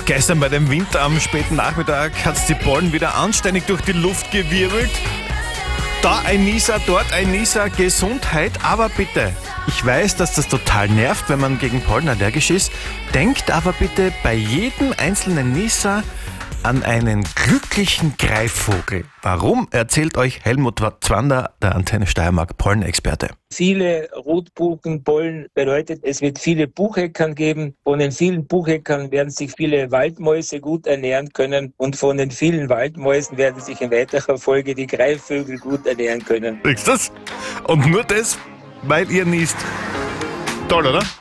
Gestern bei dem Winter am späten Nachmittag hat's die Pollen wieder anständig durch die Luft gewirbelt. Da ein Nieser, dort ein Nieser, Gesundheit, aber bitte, ich weiß, dass das total nervt, wenn man gegen Pollen allergisch ist. Denkt aber bitte bei jedem einzelnen Nieser an einen glücklichen Greifvogel. Warum, erzählt euch Helmut Zwander, der Antenne Steiermark Pollenexperte. Viele Rotbuchenpollen bedeutet, es wird viele Bucheckern geben. Von den vielen Bucheckern werden sich viele Waldmäuse gut ernähren können und von den vielen Waldmäusen werden sich in weiterer Folge die Greifvögel gut ernähren können. Siehst du das? Und nur das, weil ihr niest. Toll, oder?